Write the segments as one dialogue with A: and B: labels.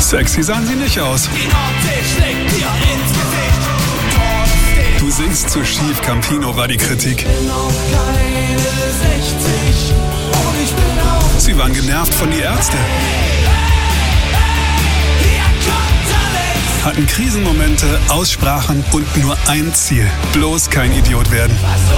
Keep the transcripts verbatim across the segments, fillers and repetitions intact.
A: Sexy sahen sie nicht aus. Du singst zu schief, Campino, war die Kritik. Sie waren genervt von die Ärzte. Hatten Krisenmomente, Aussprachen und nur ein Ziel. Bloß kein Idiot werden.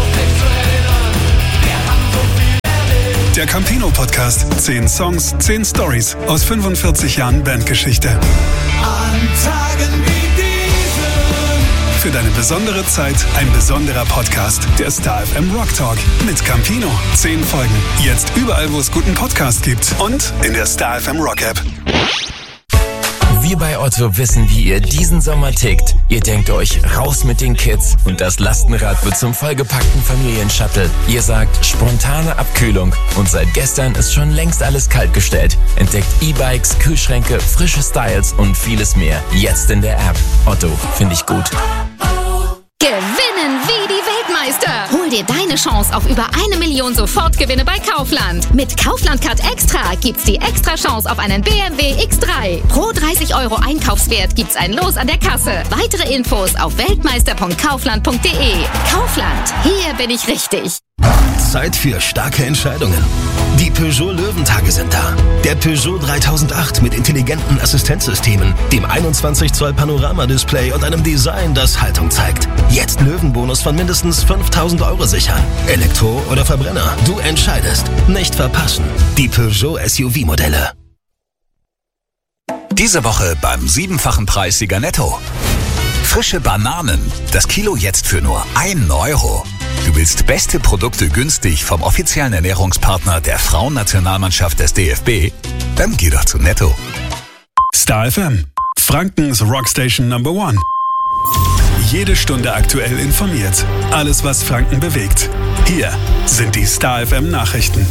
A: Der Campino-Podcast. Zehn Songs, zehn Stories aus fünfundvierzig Jahren Bandgeschichte.
B: An Tagen wie diesen.
A: Für deine besondere Zeit ein besonderer Podcast. Der Star F M Rock Talk mit Campino. Zehn Folgen. Jetzt überall, wo es guten Podcast gibt. Und in der Star F M Rock App.
C: Wir bei Otto wissen, wie ihr diesen Sommer tickt. Ihr denkt euch, raus mit den Kids und das Lastenrad wird zum vollgepackten Familienshuttle. Ihr sagt, spontane Abkühlung und seit gestern ist schon längst alles kaltgestellt. Entdeckt E-Bikes, Kühlschränke, frische Styles und vieles mehr. Jetzt in der App. Otto, finde ich gut.
D: Gewinnen wie die Weltmeister. Hol dir deine Chance auf über eine Million Sofortgewinne bei Kaufland. Mit Kaufland Card Extra gibt's die extra Chance auf einen B M W X drei. Pro dreißig Euro Einkaufswert gibt's ein Los an der Kasse. Weitere Infos auf weltmeister punkt kaufland punkt de. Kaufland, hier bin ich richtig.
E: Zeit für starke Entscheidungen. Die Peugeot Löwentage sind da. Der Peugeot dreitausendacht mit intelligenten Assistenzsystemen, dem einundzwanzig Zoll Panoramadisplay und einem Design, das Haltung zeigt. Jetzt Löwenbonus von mindestens fünftausend Euro sichern. Elektro oder Verbrenner, du entscheidest. Nicht verpassen. Die Peugeot S U V-Modelle.
F: Diese Woche beim siebenfachen Preissieger Netto. Frische Bananen. Das Kilo jetzt für nur einen Euro. Du willst beste Produkte günstig vom offiziellen Ernährungspartner der Frauennationalmannschaft des D F B? Dann geh doch zu Netto.
A: Star F M. Frankens Rockstation Number One. Jede Stunde aktuell informiert. Alles, was Franken bewegt. Hier sind die Star F M Nachrichten.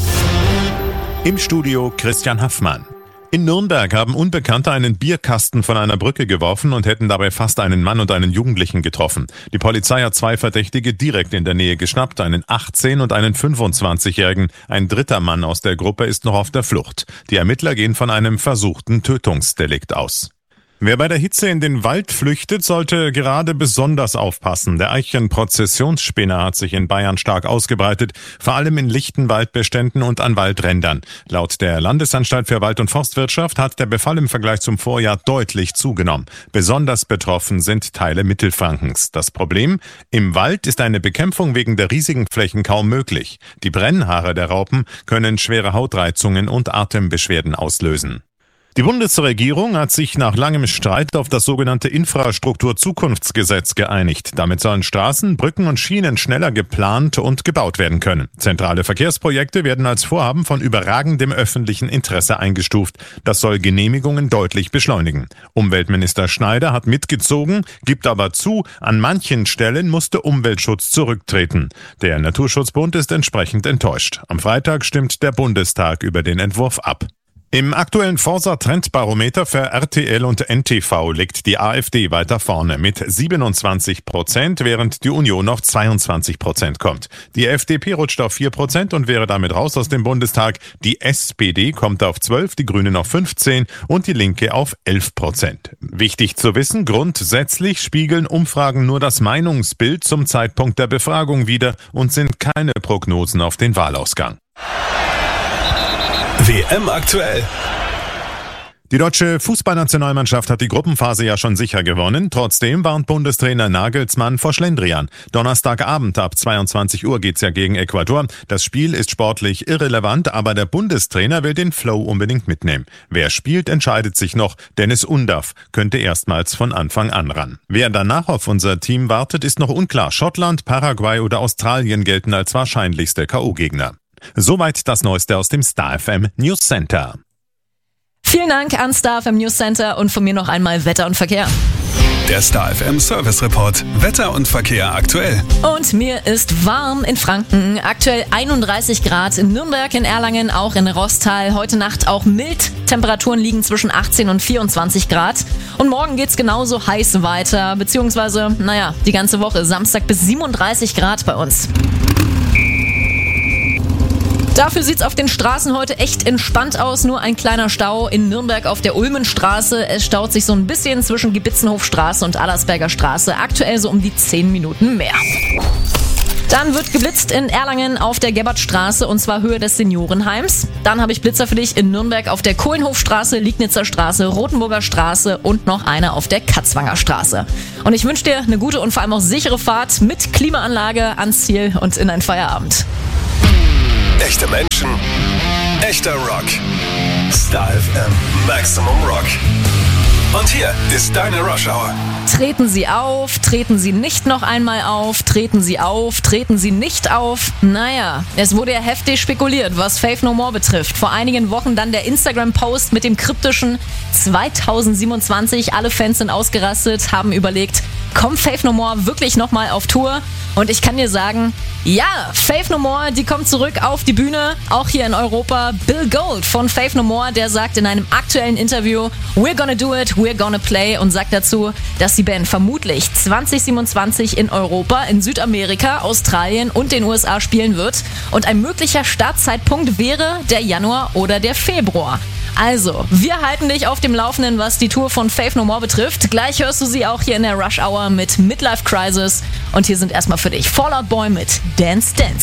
G: Im Studio Christian Haffmann. In Nürnberg haben Unbekannte einen Bierkasten von einer Brücke geworfen und hätten dabei fast einen Mann und einen Jugendlichen getroffen. Die Polizei hat zwei Verdächtige direkt in der Nähe geschnappt, einen achtzehn- und einen fünfundzwanzigjährigen. Ein dritter Mann aus der Gruppe ist noch auf der Flucht. Die Ermittler gehen von einem versuchten Tötungsdelikt aus. Wer bei der Hitze in den Wald flüchtet, sollte gerade besonders aufpassen. Der Eichenprozessionsspinner hat sich in Bayern stark ausgebreitet, vor allem in lichten Waldbeständen und an Waldrändern. Laut der Landesanstalt für Wald- und Forstwirtschaft hat der Befall im Vergleich zum Vorjahr deutlich zugenommen. Besonders betroffen sind Teile Mittelfrankens. Das Problem? Im Wald ist eine Bekämpfung wegen der riesigen Flächen kaum möglich. Die Brennhaare der Raupen können schwere Hautreizungen und Atembeschwerden auslösen. Die Bundesregierung hat sich nach langem Streit auf das sogenannte Infrastrukturzukunftsgesetz geeinigt. Damit sollen Straßen, Brücken und Schienen schneller geplant und gebaut werden können. Zentrale Verkehrsprojekte werden als Vorhaben von überragendem öffentlichen Interesse eingestuft. Das soll Genehmigungen deutlich beschleunigen. Umweltminister Schneider hat mitgezogen, gibt aber zu, an manchen Stellen musste Umweltschutz zurücktreten. Der Naturschutzbund ist entsprechend enttäuscht. Am Freitag stimmt der Bundestag über den Entwurf ab. Im aktuellen Forsa-Trendbarometer für R T L und N T V liegt die AfD weiter vorne mit siebenundzwanzig Prozent, während die Union auf zweiundzwanzig Prozent kommt. Die F D P rutscht auf vier Prozent und wäre damit raus aus dem Bundestag. Die S P D kommt auf zwölf, die Grünen auf fünfzehn und die Linke auf elf Prozent. Wichtig zu wissen, grundsätzlich spiegeln Umfragen nur das Meinungsbild zum Zeitpunkt der Befragung wider und sind keine Prognosen auf den Wahlausgang.
A: W M aktuell.
G: Die deutsche Fußballnationalmannschaft hat die Gruppenphase ja schon sicher gewonnen. Trotzdem warnt Bundestrainer Nagelsmann vor Schlendrian. Donnerstagabend ab zweiundzwanzig Uhr geht's ja gegen Ecuador. Das Spiel ist sportlich irrelevant, aber der Bundestrainer will den Flow unbedingt mitnehmen. Wer spielt, entscheidet sich noch. Dennis Undaff könnte erstmals von Anfang an ran. Wer danach auf unser Team wartet, ist noch unklar. Schottland, Paraguay oder Australien gelten als wahrscheinlichste K O-Gegner. Soweit das Neueste aus dem Star F M News Center.
H: Vielen Dank an Star F M News Center und von mir noch einmal Wetter und Verkehr.
A: Der Star F M Service Report. Wetter und Verkehr aktuell.
H: Und mir ist warm in Franken. Aktuell einunddreißig Grad in Nürnberg, in Erlangen, auch in Rostal. Heute Nacht auch mild. Temperaturen liegen zwischen achtzehn und vierundzwanzig Grad. Und morgen geht's genauso heiß weiter. Beziehungsweise, naja, die ganze Woche. Samstag bis siebenunddreißig Grad bei uns. Dafür sieht's auf den Straßen heute echt entspannt aus. Nur ein kleiner Stau in Nürnberg auf der Ulmenstraße. Es staut sich so ein bisschen zwischen Gebitzenhofstraße und Allersberger Straße. Aktuell so um die zehn Minuten mehr. Dann wird geblitzt in Erlangen auf der Gebbertstraße und zwar Höhe des Seniorenheims. Dann habe ich Blitzer für dich in Nürnberg auf der Kohlenhofstraße, Liegnitzer Straße, Rothenburger Straße und noch eine auf der Katzwanger Straße. Und ich wünsche dir eine gute und vor allem auch sichere Fahrt mit Klimaanlage ans Ziel und in einen Feierabend.
E: Echte Menschen, echter Rock. Star F M Maximum Rock. Und hier ist deine Rush Hour.
H: Treten Sie auf, treten Sie nicht noch einmal auf, treten Sie auf, treten Sie nicht auf. Naja, es wurde ja heftig spekuliert, was Faith No More betrifft. Vor einigen Wochen dann der Instagram-Post mit dem kryptischen zweitausendsiebenundzwanzig. Alle Fans sind ausgerastet, haben überlegt, kommt Faith No More wirklich nochmal auf Tour? Und ich kann dir sagen, ja, Faith No More, die kommt zurück auf die Bühne, auch hier in Europa. Bill Gold von Faith No More, der sagt in einem aktuellen Interview, we're gonna do it, we're gonna play und sagt dazu, dass die Band vermutlich zwanzig siebenundzwanzig in Europa, in Südamerika, Australien und den U S A spielen wird. Und ein möglicher Startzeitpunkt wäre der Januar oder der Februar. Also, wir halten dich auf dem Laufenden, was die Tour von Faith No More betrifft. Gleich hörst du sie auch hier in der Rush Hour mit Midlife Crisis. Und hier sind erstmal für dich Fall Out Boy mit Dance Dance.